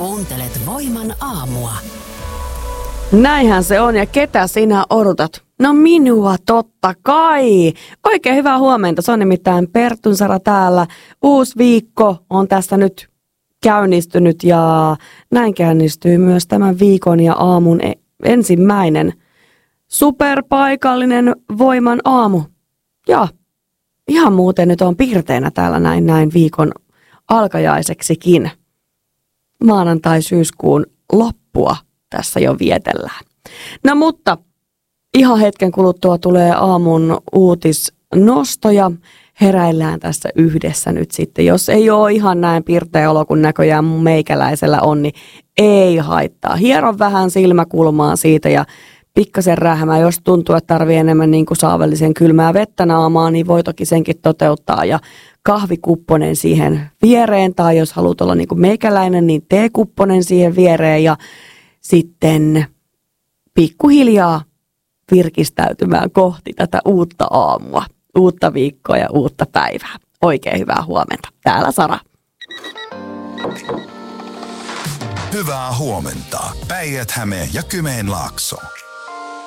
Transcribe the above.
Kuuntelet Voiman aamua. Näinhän se on, ja ketä sinä odotat? No minua, totta kai. Oikein hyvää huomenta, se on nimittäin Perttun Sara täällä. Uusi viikko on tässä nyt käynnistynyt ja näin käynnistyy myös tämän viikon ja aamun ensimmäinen superpaikallinen Voiman aamu. Ja ihan muuten nyt on pirteinä täällä näin viikon alkajaiseksikin. Maanantai-syyskuun loppua tässä jo vietellään. No mutta ihan hetken kuluttua tulee aamun uutisnostoja. Heräillään tässä yhdessä nyt sitten. Jos ei ole ihan näin pirteä olo kuin näköjään mun meikäläisellä on, niin ei haittaa. Hieron vähän silmäkulmaa siitä ja pikkasen rähmää. Jos tuntuu, että tarvii enemmän niin kuin saavellisen kylmää vettä naamaan, niin voi toki senkin toteuttaa. Ja kahvikupponen siihen viereen, tai jos haluat olla niin kuin meikäläinen, niin teekupponen siihen viereen. Ja sitten pikkuhiljaa virkistäytymään kohti tätä uutta aamua, uutta viikkoa ja uutta päivää. Oikein hyvää huomenta. Täällä Sara. Hyvää huomenta. Päijät-Häme ja Kymenlaakso.